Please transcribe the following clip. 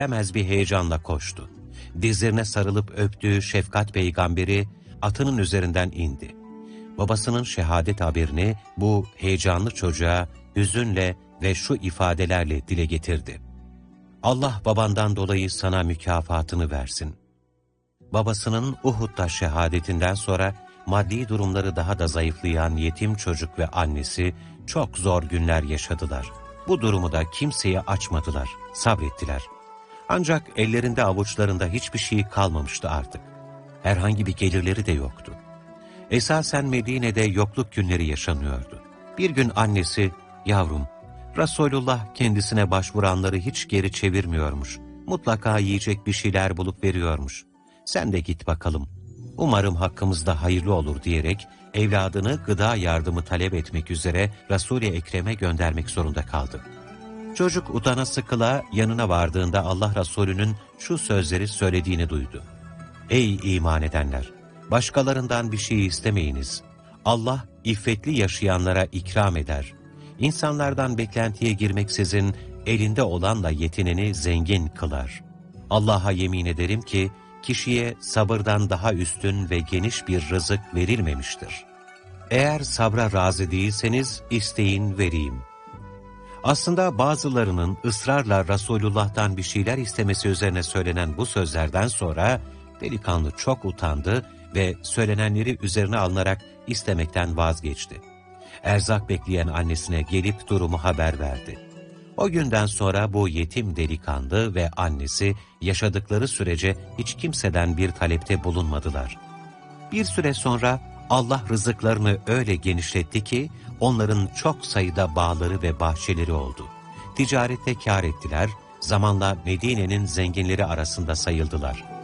Emez bir heyecanla koştu. Dizlerine sarılıp öptüğü şefkat peygamberi atının üzerinden indi. Babasının şehadet haberini bu heyecanlı çocuğa hüzünle ve şu ifadelerle dile getirdi. Allah babandan dolayı sana mükafatını versin. Babasının Uhud'da şehadetinden sonra maddi durumları daha da zayıflayan yetim çocuk ve annesi çok zor günler yaşadılar. Bu durumu da kimseye açmadılar, sabrettiler. Ancak ellerinde avuçlarında hiçbir şey kalmamıştı artık. Herhangi bir gelirleri de yoktu. Esasen Medine'de yokluk günleri yaşanıyordu. Bir gün annesi, yavrum, Resulullah kendisine başvuranları hiç geri çevirmiyormuş. Mutlaka yiyecek bir şeyler bulup veriyormuş. Sen de git bakalım. Umarım hakkımızda hayırlı olur diyerek evladını gıda yardımı talep etmek üzere Resul-i Ekrem'e göndermek zorunda kaldı. Çocuk utana sıkıla yanına vardığında Allah Resulü'nün şu sözleri söylediğini duydu. Ey iman edenler! Başkalarından bir şey istemeyiniz. Allah iffetli yaşayanlara ikram eder. İnsanlardan beklentiye girmeksizin elinde olanla yetineni zengin kılar. Allah'a yemin ederim ki kişiye sabırdan daha üstün ve geniş bir rızık verilmemiştir. Eğer sabra razı değilseniz isteyin vereyim. Aslında bazılarının ısrarla Resulullah'tan bir şeyler istemesi üzerine söylenen bu sözlerden sonra delikanlı çok utandı ve söylenenleri üzerine alınarak istemekten vazgeçti. Erzak bekleyen annesine gelip durumu haber verdi. O günden sonra bu yetim delikanlı ve annesi yaşadıkları sürece hiç kimseden bir talepte bulunmadılar. Bir süre sonra Allah rızıklarını öyle genişletti ki onların çok sayıda bağları ve bahçeleri oldu. Ticarette kâr ettiler, zamanla Medine'nin zenginleri arasında sayıldılar.